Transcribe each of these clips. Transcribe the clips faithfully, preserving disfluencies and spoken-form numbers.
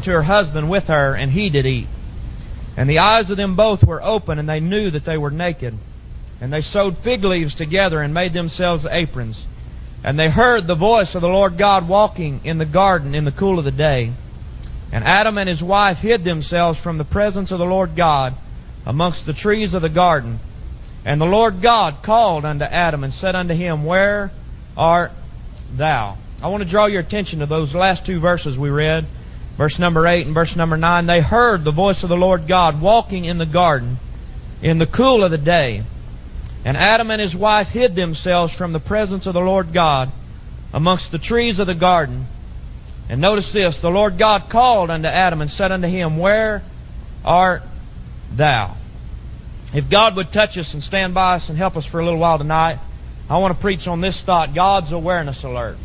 to her husband with her, and he did eat. And the eyes of them both were open, and they knew that they were naked. And they sewed fig leaves together, and made themselves aprons. And they heard the voice of the Lord God walking in the garden in the cool of the day. And Adam and his wife hid themselves from the presence of the Lord God amongst the trees of the garden. And the Lord God called unto Adam, and said unto him, Where art thou? I want to draw your attention to those last two verses we read, verse number eight and verse number nine. They heard the voice of the Lord God walking in the garden in the cool of the day. And Adam and his wife hid themselves from the presence of the Lord God amongst the trees of the garden. And notice this, the Lord God called unto Adam, and said unto him, Where art thou? If God would touch us and stand by us and help us for a little while tonight, I want to preach on this thought, God's awareness alert.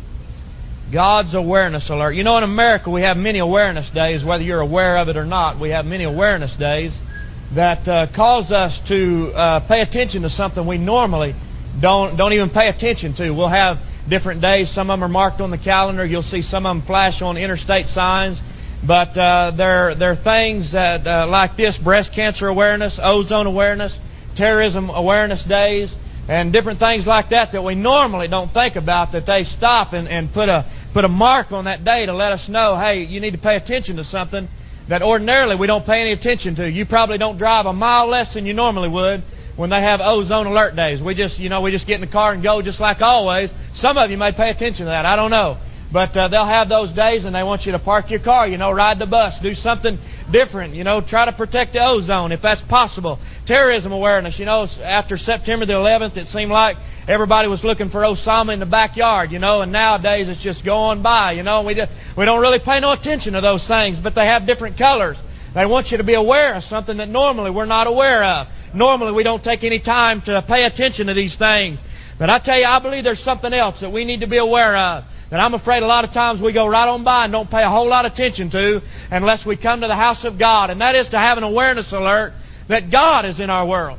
God's awareness alert. You know, in America we have many awareness days, whether you're aware of it or not. We have many awareness days that uh, cause us to uh, pay attention to something we normally don't don't even pay attention to. We'll have different days. Some of them are marked on the calendar. You'll see some of them flash on interstate signs. But uh, there, there are things that, uh, like this, breast cancer awareness, ozone awareness, terrorism awareness days, and different things like that that we normally don't think about, that they stop and, and put a put a mark on that day to let us know, hey, you need to pay attention to something that ordinarily we don't pay any attention to. You probably don't drive a mile less than you normally would when they have ozone alert days. We just, you know, we just get in the car and go just like always. Some of you may pay attention to that. I don't know. But uh, they'll have those days, and they want you to park your car, you know, ride the bus, do something different, you know, try to protect the ozone if that's possible. Terrorism awareness, you know, after September the eleventh, it seemed like everybody was looking for Osama in the backyard, you know, and nowadays it's just going by, you know. We, just, we don't really pay no attention to those things, but they have different colors. They want you to be aware of something that normally we're not aware of. Normally we don't take any time to pay attention to these things. But I tell you, I believe there's something else that we need to be aware of, that I'm afraid a lot of times we go right on by and don't pay a whole lot of attention to unless we come to the house of God. And that is to have an awareness alert that God is in our world.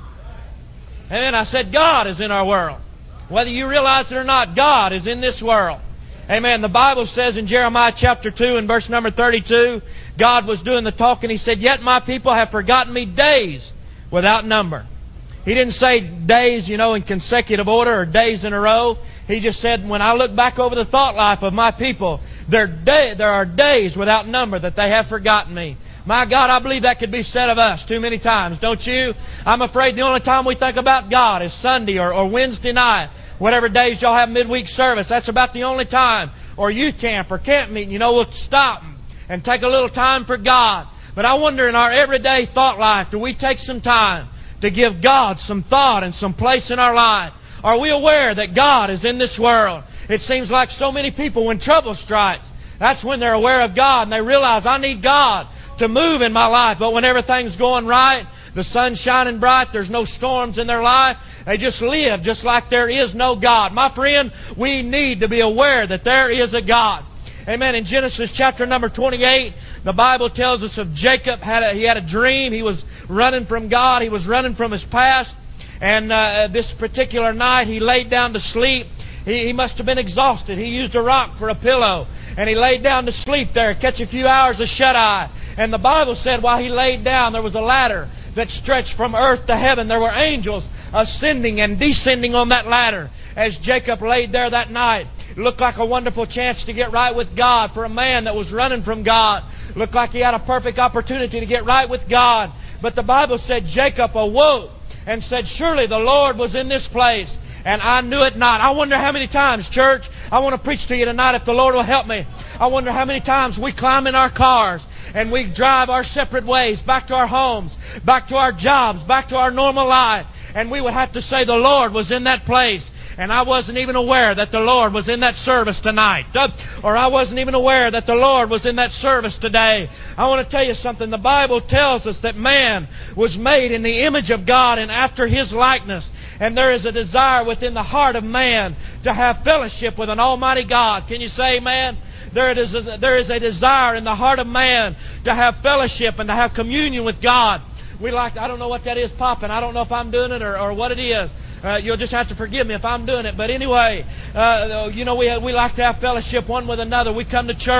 And I said God is in our world. Whether you realize it or not, God is in this world. Amen. The Bible says in Jeremiah chapter two and verse number thirty-two, God was doing the talking. He said, Yet my people have forgotten me days without number. He didn't say days, you know, in consecutive order or days in a row. He just said, when I look back over the thought life of my people, there, day, there are days without number that they have forgotten me. My God, I believe that could be said of us too many times, don't you? I'm afraid the only time we think about God is Sunday or, or Wednesday night. Whatever days y'all have midweek service, that's about the only time. Or youth camp or camp meeting, you know, we'll stop and take a little time for God. But I wonder in our everyday thought life, do we take some time to give God some thought and some place in our life? Are we aware that God is in this world? It seems like so many people, when trouble strikes, that's when they're aware of God and they realize, I need God to move in my life. But when everything's going right, the sun's shining bright, there's no storms in their life, they just live just like there is no God. My friend, we need to be aware that there is a God. Amen. In Genesis chapter number twenty-eight, the Bible tells us of Jacob. Had a, he had a dream. He was running from God. He was running from his past. And uh, this particular night, he laid down to sleep. He, he must have been exhausted. He used a rock for a pillow. And he laid down to sleep there, catch a few hours of shut-eye. And the Bible said while he laid down, there was a ladder that stretched from earth to heaven. There were angels ascending and descending on that ladder. As Jacob laid there that night, it looked like a wonderful chance to get right with God for a man that was running from God. It looked like he had a perfect opportunity to get right with God. But the Bible said Jacob awoke and said, surely the Lord was in this place, and I knew it not. I wonder how many times, church, I want to preach to you tonight if the Lord will help me. I wonder how many times we climb in our cars and we drive our separate ways back to our homes, back to our jobs, back to our normal life, and we would have to say the Lord was in that place. And I wasn't even aware that the Lord was in that service tonight. Or I wasn't even aware that the Lord was in that service today. I want to tell you something. The Bible tells us that man was made in the image of God and after His likeness. And there is a desire within the heart of man to have fellowship with an almighty God. Can you say amen? There is a, there is a desire in the heart of man to have fellowship and to have communion with God. We like, I don't know what that is popping. I don't know if I'm doing it or, or what it is. Uh, you'll just have to forgive me if I'm doing it. But anyway, uh, you know, we we like to have fellowship one with another. We come to church.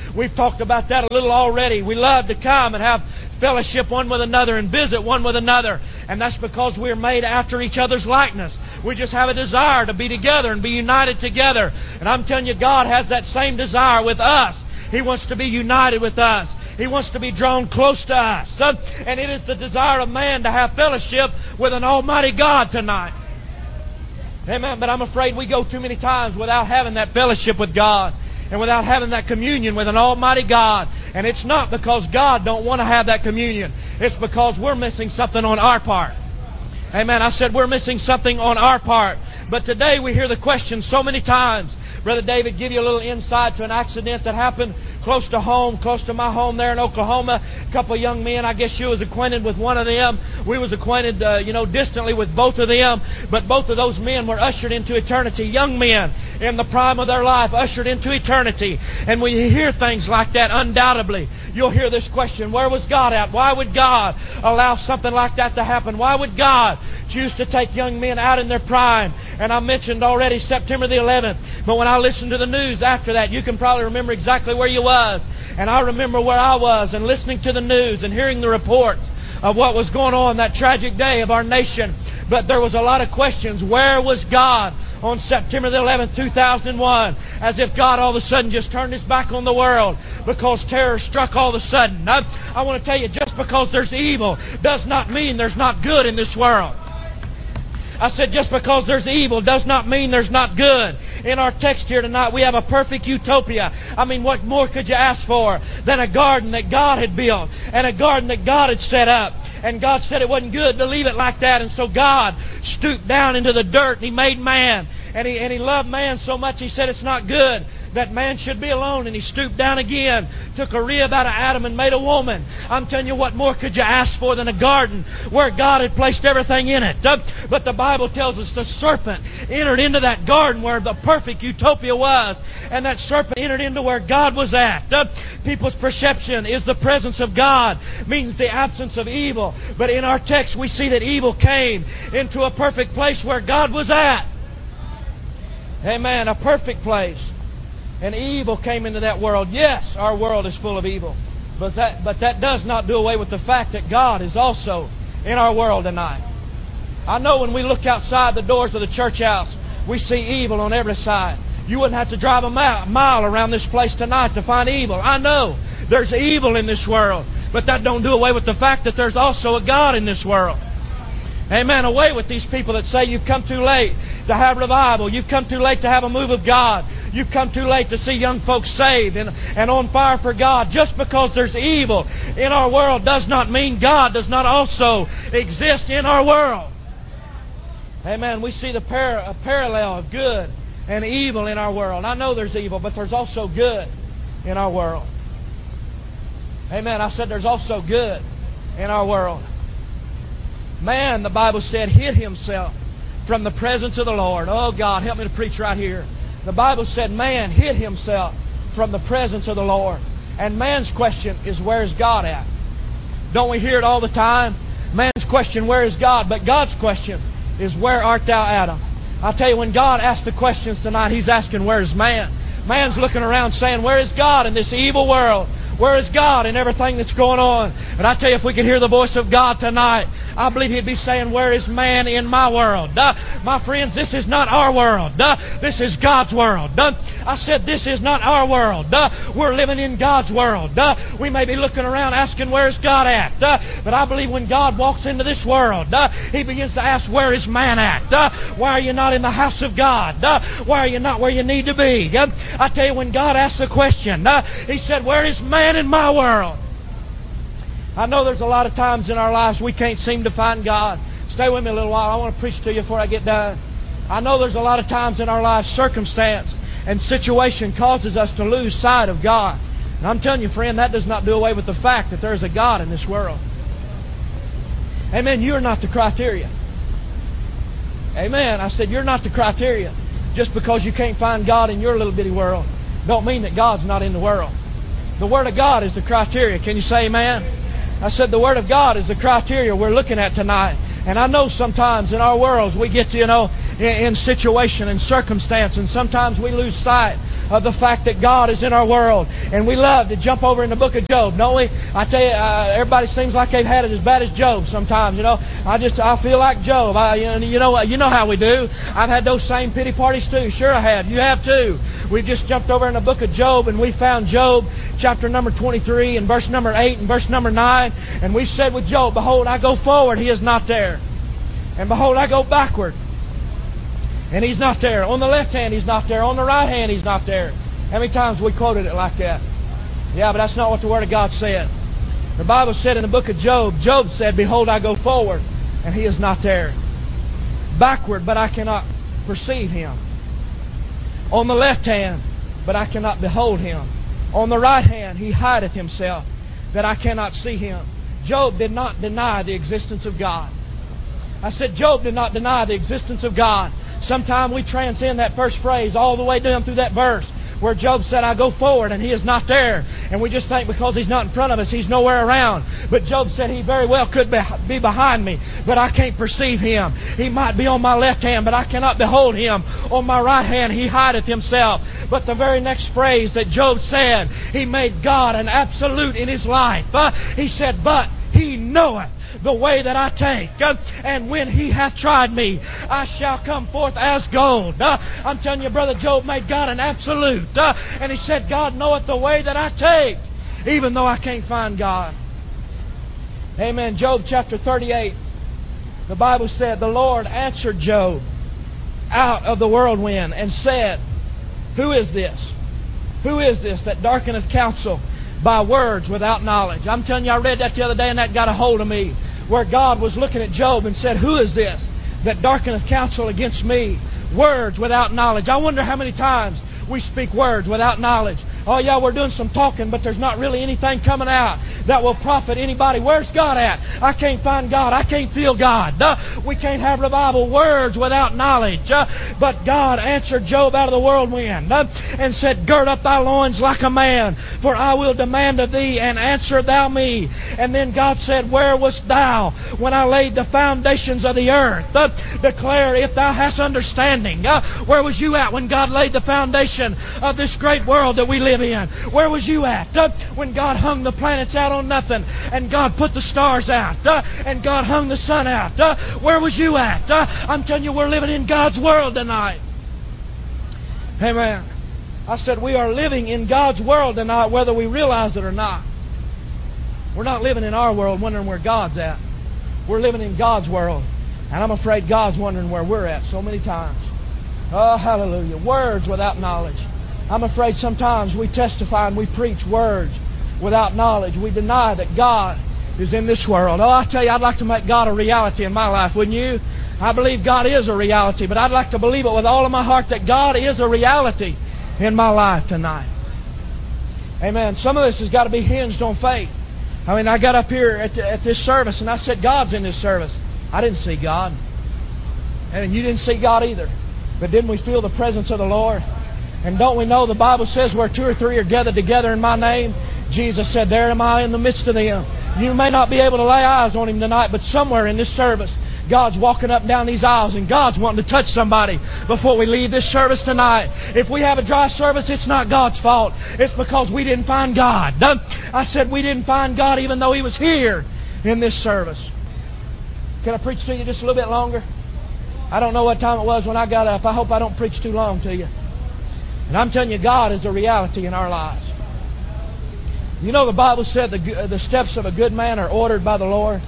We've talked about that a little already. We love to come and have fellowship one with another and visit one with another. And that's because we're made after each other's likeness. We just have a desire to be together and be united together. And I'm telling you, God has that same desire with us. He wants to be united with us. He wants to be drawn close to us. And it is the desire of man to have fellowship with an almighty God tonight. Amen. But I'm afraid we go too many times without having that fellowship with God and without having that communion with an almighty God. And it's not because God don't want to have that communion. It's because we're missing something on our part. Amen. I said we're missing something on our part. But today we hear the question so many times. Brother David, give you a little insight to an accident that happened close to home, close to my home there in Oklahoma. A couple of young men, I guess you was acquainted with one of them. We was acquainted, uh, you know, distantly with both of them. But both of those men were ushered into eternity. Young men in the prime of their life, ushered into eternity. And when you hear things like that, undoubtedly, you'll hear this question, where was God at? Why would God allow something like that to happen? Why would God choose to take young men out in their prime? And I mentioned already September the eleventh. But when I listened to the news after that, you can probably remember exactly where you was. And I remember where I was and listening to the news and hearing the reports of what was going on that tragic day of our nation. But there was a lot of questions. Where was God on September the eleventh, two thousand one? As if God all of a sudden just turned His back on the world because terror struck all of a sudden. I, I want to tell you, just because there's evil does not mean there's not good in this world. I said just because there's evil does not mean there's not good. In our text here tonight, we have a perfect utopia. I mean, what more could you ask for than a garden that God had built and a garden that God had set up? And God said it wasn't good to leave it like that. And so God stooped down into the dirt and He made man. And He, and he loved man so much He said it's not good that man should be alone. And He stooped down again, took a rib out of Adam and made a woman. I'm telling you, what more could you ask for than a garden where God had placed everything in it? But the Bible tells us the serpent entered into that garden where the perfect utopia was. And that serpent entered into where God was at. People's perception is the presence of God, means the absence of evil. But in our text we see that evil came into a perfect place where God was at. Amen. A perfect place. And evil came into that world. Yes, our world is full of evil. But that, but that does not do away with the fact that God is also in our world tonight. I know when we look outside the doors of the church house, we see evil on every side. You wouldn't have to drive a mile, mile around this place tonight to find evil. I know there's evil in this world. But that don't do away with the fact that there's also a God in this world. Amen. Away with these people that say you've come too late to have revival. You've come too late to have a move of God. You've come too late to see young folks saved and, and on fire for God. Just because there's evil in our world does not mean God does not also exist in our world. Amen. We see the par- a parallel of good and evil in our world. I know there's evil, but there's also good in our world. Amen. I said there's also good in our world. Man, the Bible said, hid himself from the presence of the Lord. Oh, God, help me to preach right here. The Bible said man hid himself from the presence of the Lord. And man's question is, where is God at? Don't we hear it all the time? Man's question, where is God? But God's question is, where art thou, Adam? I tell you, when God asks the questions tonight, He's asking, where is man? Man's looking around saying, where is God in this evil world? Where is God in everything that's going on? And I tell you, if we could hear the voice of God tonight, I believe He'd be saying, where is man in my world? Uh, my friends, this is not our world. Uh, this is God's world. Uh, I said this is not our world. Uh, we're living in God's world. Uh, we may be looking around asking, where's God at? Uh, but I believe when God walks into this world, uh, He begins to ask, where is man at? Uh, why are you not in the house of God? Uh, why are you not where you need to be? Uh, I tell you, when God asks the question, uh, He said, where is man in my world? I know there's a lot of times in our lives we can't seem to find God. Stay with me a little while. I want to preach to you before I get done. I know there's a lot of times in our lives circumstance and situation causes us to lose sight of God. And I'm telling you, friend, that does not do away with the fact that there's a God in this world. Amen. You're not the criteria. Amen. I said you're not the criteria. Just because you can't find God in your little bitty world don't mean that God's not in the world. The Word of God is the criteria. Can you say amen? I said the Word of God is the criteria we're looking at tonight. And I know sometimes in our worlds we get, you know, in, in situation and circumstance, and sometimes we lose sight of the fact that God is in our world. And we love to jump over in the book of Job, don't we? I tell you, uh, everybody seems like they've had it as bad as Job sometimes, you know. I just, I feel like Job. I, you know, you know how we do. I've had those same pity parties too. Sure I have. You have too. We just jumped over in the book of Job, and we found Job chapter number twenty-three and verse number eight and verse number nine. And we said with Job, behold, I go forward, he is not there. And behold, I go backward, and he's not there. On the left hand, he's not there. On the right hand, he's not there. How many times we quoted it like that? Yeah, but that's not what the Word of God said. The Bible said in the book of Job, Job said, behold, I go forward, and he is not there. Backward, but I cannot perceive him. On the left hand, but I cannot behold him. On the right hand, he hideth himself, that I cannot see him. Job did not deny the existence of God. I said Job did not deny the existence of God. Sometimes we transcend that first phrase all the way down through that verse where Job said, I go forward, and he is not there. And we just think because he's not in front of us, he's nowhere around. But Job said he very well could be behind me, but I can't perceive him. He might be on my left hand, but I cannot behold him. On my right hand, he hideth himself. But the very next phrase that Job said, he made God an absolute in his life. Uh, he said, but he knoweth the way that I take, uh, and when he hath tried me, I shall come forth as gold. Uh, I'm telling you, Brother Job made God an absolute. Uh, and he said, God knoweth the way that I take, even though I can't find God. Amen. Job chapter thirty-eight, the Bible said, the Lord answered Job out of the whirlwind and said, who is this? Who is this that darkeneth counsel by words without knowledge? I'm telling you, I read that the other day, and that got a hold of me, where God was looking at Job and said, who is this that darkeneth counsel against me? Words without knowledge. I wonder how many times we speak words without knowledge. Oh yeah, we're doing some talking, but there's not really anything coming out that will profit anybody. Where's God at? I can't find God. I can't feel God. Uh, we can't have revival. Words without knowledge. Uh, but God answered Job out of the whirlwind uh, and said, gird up thy loins like a man, for I will demand of thee, and answer thou me. And then God said, where wast thou when I laid the foundations of the earth? Uh, declare if thou hast understanding. Uh, where was you at when God laid the foundation of this great world that we live in? Where was you at uh, when God hung the planets out on nothing, and God put the stars out, uh, and God hung the sun out? Uh, where was you at? Uh, I'm telling you, we're living in God's world tonight. Amen. I said we are living in God's world tonight, whether we realize it or not. We're not living in our world wondering where God's at. We're living in God's world, and I'm afraid God's wondering where we're at so many times. Oh, hallelujah. Words without knowledge. I'm afraid sometimes we testify and we preach words without knowledge. We deny that God is in this world. Oh, I tell you, I'd like to make God a reality in my life, wouldn't you? I believe God is a reality, but I'd like to believe it with all of my heart that God is a reality in my life tonight. Amen. Some of this has got to be hinged on faith. I mean, I got up here at, the, at this service and I said, God's in this service. I didn't see God. And you didn't see God either. But didn't we feel the presence of the Lord? And don't we know the Bible says where two or three are gathered together in my name, Jesus said, there am I in the midst of them. You may not be able to lay eyes on Him tonight, but somewhere in this service, God's walking up and down these aisles, and God's wanting to touch somebody before we leave this service tonight. If we have a dry service, it's not God's fault. It's because we didn't find God. I said we didn't find God even though He was here in this service. Can I preach to you just a little bit longer? I don't know what time it was when I got up. I hope I don't preach too long to you. And I'm telling you, God is a reality in our lives. You know the Bible said the, the steps of a good man are ordered by the Lord.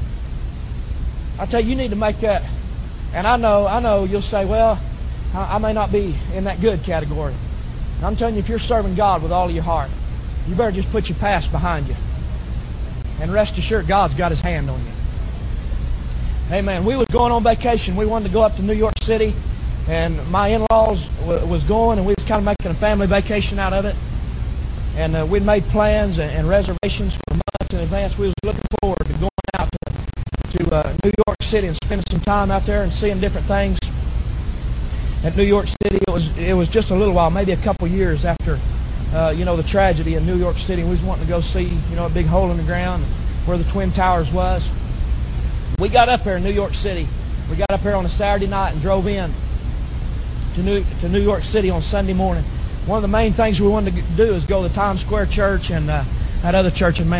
I tell you, you need to make that. And I know, I know you'll say, well, I, I may not be in that good category. And I'm telling you, if you're serving God with all of your heart, you better just put your past behind you. And rest assured, God's got His hand on you. Amen. We was going on vacation. We wanted to go up to New York City. And my in-laws w- was going, and we was kind of making a family vacation out of it. And uh, we'd made plans and, and reservations for months in advance. We was looking forward to going out to, to uh, New York City and spending some time out there and seeing different things. At New York City, it was it was just a little while, maybe a couple years after, uh, you know, the tragedy in New York City. We was wanting to go see, you know, a big hole in the ground where the Twin Towers was. We got up there in New York City. We got up there on a Saturday night and drove in to New, to New York City on Sunday morning. one of the main things we wanted to do is go to the Times Square Church and uh, that other church in Manhattan.